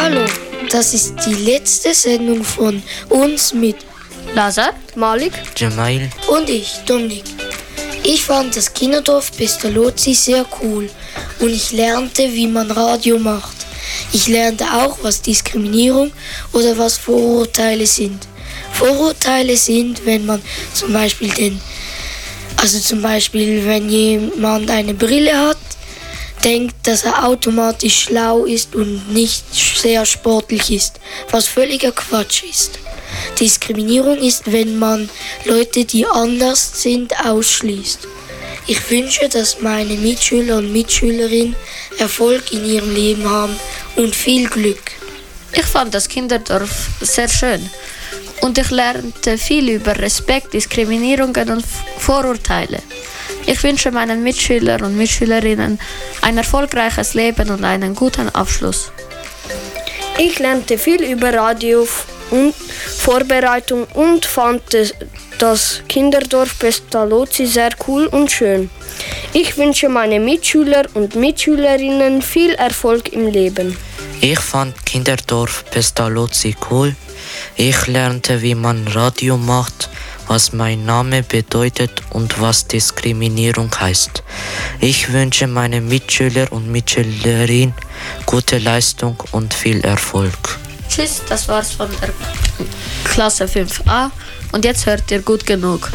Hallo, das ist die letzte Sendung von uns mit Lazar, Malik, Jamail und ich, Dominik. Ich fand das Kinderdorf Pestalozzi sehr cool und ich lernte, wie man Radio macht. Ich lernte auch, was Diskriminierung oder was Vorurteile sind. Vorurteile sind, wenn man zum Beispiel wenn jemand eine Brille hat, denkt, dass er automatisch schlau ist und nicht sehr sportlich ist, was völliger Quatsch ist. Diskriminierung ist, wenn man Leute, die anders sind, ausschließt. Ich wünsche, dass meine Mitschüler und Mitschülerinnen Erfolg in ihrem Leben haben und viel Glück. Ich fand das Kinderdorf sehr schön und ich lernte viel über Respekt, Diskriminierungen und Vorurteile. Ich wünsche meinen Mitschülern und Mitschülerinnen ein erfolgreiches Leben und einen guten Abschluss. Ich lernte viel über Radio und Vorbereitung und fand das Kinderdorf Pestalozzi sehr cool und schön. Ich wünsche meinen Mitschüler und Mitschülerinnen viel Erfolg im Leben. Ich fand Kinderdorf Pestalozzi cool. Ich lernte, wie man Radio macht, was mein Name bedeutet und was Diskriminierung heißt. Ich wünsche meinen Mitschüler und Mitschülerinnen gute Leistung und viel Erfolg. Tschüss, das war's von der Klasse 5a und jetzt hört ihr gut genug.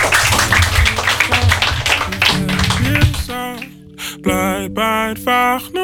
Bleib einfach